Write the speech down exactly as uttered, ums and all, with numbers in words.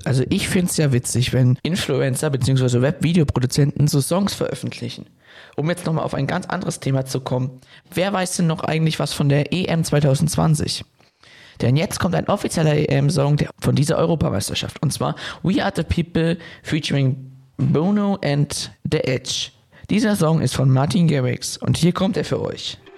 Also ich finde es ja witzig, wenn Influencer bzw. Webvideoproduzenten so Songs veröffentlichen. Um jetzt nochmal auf ein ganz anderes Thema zu kommen. Wer weiß denn noch eigentlich was von der E M zwanzig zwanzig? Denn jetzt kommt ein offizieller E M-Song von dieser Europameisterschaft. Und zwar We Are The People featuring Bono and The Edge. Dieser Song ist von Martin Garrix und hier kommt er für euch.